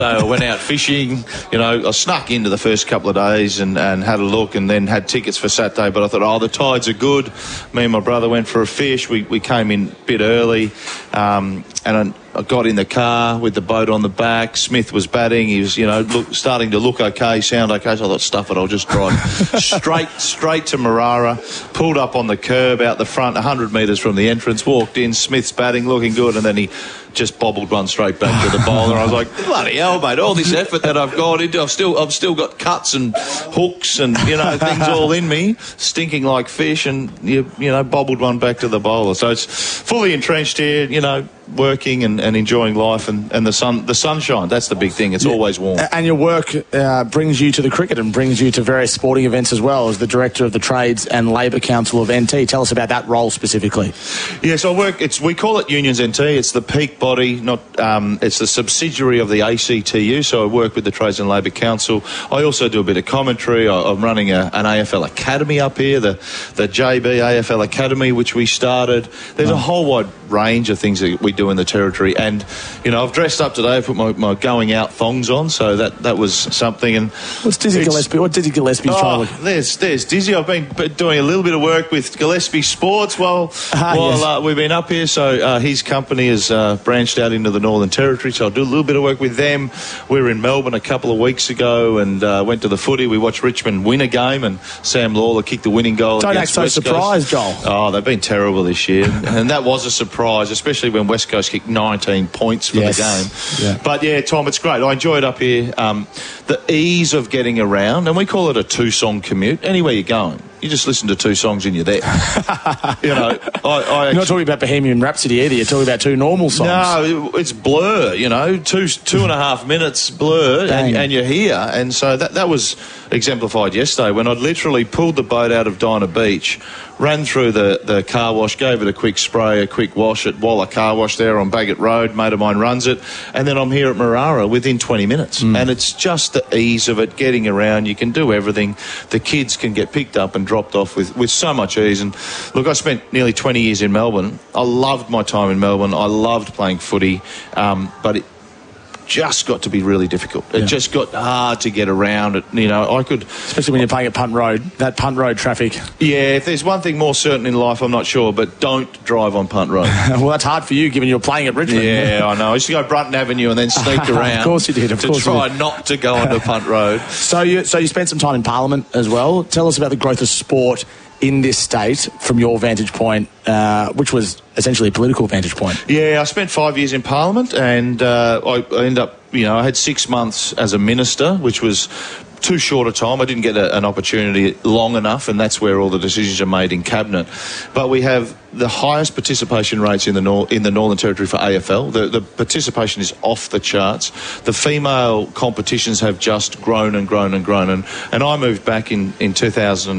I went out fishing. You know, I snuck into the first couple of days and had a look, and then had tickets for Saturday. But I thought, the tides are good. Me and my brother went for a fish. We came in a bit early, and I got in the car with the boat on the back. Smith was batting. He was, starting to look okay, sound okay. So I thought, stuff it, I'll just drive straight to Marara. Pulled up on the curb out the front, 100 metres from the entrance. Walked in. Smith's batting, looking good, and then he just bobbled one straight back to the bowler. I was like, bloody hell, mate! All this effort that I've gone into, I've still got cuts and hooks and things all in me, stinking like fish, and you bobbled one back to the bowler. So it's fully entrenched here, working and enjoying life and the sunshine. That's the big thing. It's always warm. And your work brings you to the cricket and brings you to various sporting events as well, as the director of the Trades and Labour Council of NT. Tell us about that role specifically. Yes, we call it Unions NT. It's the peak body, it's the subsidiary of the ACTU. So I work with the Trades and Labour Council. I also do a bit of commentary. I'm running an AFL Academy up here, the JB AFL Academy, which we started. There's a whole wide range of things that we do in the territory, and I've dressed up today. I put my going out thongs on, so that was something. And what's Dizzy Gillespie? What Dizzy Gillespie's trying to look? There's Dizzy. I've been doing a little bit of work with Gillespie Sports while we've been up here. So his company has branched out into the Northern Territory, so I'll do a little bit of work with them. We were in Melbourne a couple of weeks ago and went to the footy. We watched Richmond win a game, and Sam Lawler kicked the winning goal. Don't act so surprised, Joel. Oh, they've been terrible this year, and that was a surprise, especially when West Coast kicked 19 points for the game. Yeah. But yeah, Tom, it's great. I enjoy it up here. The ease of getting around, and we call it a 2-song commute. Anywhere you're going, you just listen to 2 songs and you're there. You're not talking about Bohemian Rhapsody either. You're talking about 2 normal songs. No, it's Blur. 2.5 minutes Blur, and you're here. And so that was exemplified yesterday when I literally pulled the boat out of Dinah Beach, ran through the car wash, gave it a quick spray, a quick wash at Waller Car Wash there on Bagot Road. Mate of mine runs it, and then I'm here at Marara within 20 minutes. And it's just the ease of it, getting around. You can do everything. The kids can get picked up and dropped off with so much ease. And look, I spent nearly 20 years in Melbourne. I loved my time in Melbourne. I loved playing footy, but it just got to be really difficult. It just got hard to get around. I could... Especially when you're playing at Punt Road, that Punt Road traffic. Yeah, if there's one thing more certain in life, I'm not sure, but don't drive on Punt Road. Well, that's hard for you, given you're playing at Richmond. Yeah, I know. I used to go Brunton Avenue and then sneak around. Of course you did, to try not to go onto Punt Road. So you spent some time in Parliament as well. Tell us about the growth of sport in this state from your vantage point, which was essentially a political vantage point. Yeah, I spent 5 years in Parliament, and I ended up, I had 6 months as a minister, which was too short a time. I didn't get an opportunity long enough, and that's where all the decisions are made in Cabinet. But we have the highest participation rates in the Northern Territory for AFL. The participation is off the charts. The female competitions have just grown and grown and grown. And I moved back in 2000.